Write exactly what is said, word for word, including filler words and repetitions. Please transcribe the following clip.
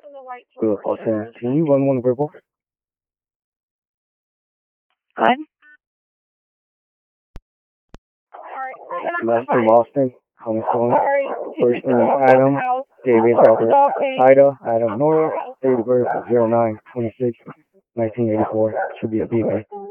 Good, awesome. Can you run one verbal? Good. Last name Austin. Home phone. First name Adam. David Albert. Ida. Adam Nora. Date of birth zero nine twenty six nineteen eighty four. Should be a B, right?